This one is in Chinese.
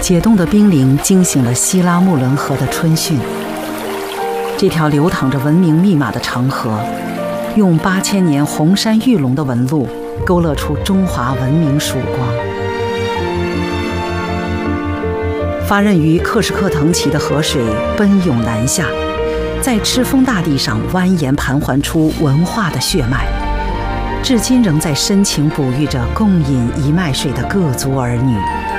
解冻的冰凌惊醒了希拉穆伦河的春汛。这条流淌着文明密码的长河，用8000年红山玉龙的纹路勾勒出中华文明曙光。发轫于克什克腾旗的河水奔涌南下，在赤峰大地上蜿蜒盘桓出文化的血脉，至今仍在深情哺育着共饮一脉水的各族儿女。